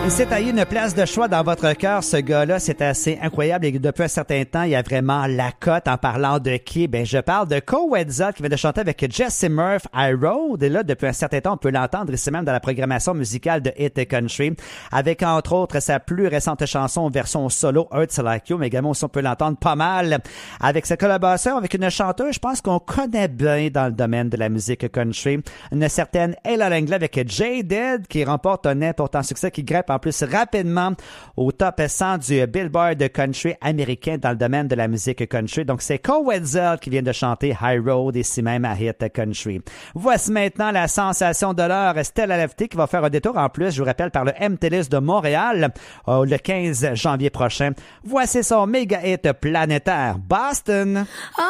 Il s'est taillé une place de choix dans votre cœur, ce gars-là. C'est assez incroyable. Et depuis un certain temps, il y a vraiment la cote. En parlant de qui? Ben, je parle de Cowetzel qui vient de chanter avec Jesse Murphy, I Road. Et là, depuis un certain temps, on peut l'entendre ici même dans la programmation musicale de Hit Country. Avec, entre autres, sa plus récente chanson version solo, Hurts Like You. Mais également aussi, on peut l'entendre pas mal avec sa collaboration avec une chanteuse, je pense qu'on connaît bien dans le domaine de la musique country. Une certaine Ella Langley avec Jaded qui remporte un important succès, qui grimpe en plus rapidement au top 100 du Billboard country américain dans le domaine de la musique country. Donc, c'est Cowetzel qui vient de chanter High Road ici même à Hit Country. Voici maintenant la sensation de l'heure, Stella Lefty, qui va faire un détour en plus, je vous rappelle, par le MTLUS de Montréal le 15 janvier prochain. Voici son méga hit planétaire, Boston.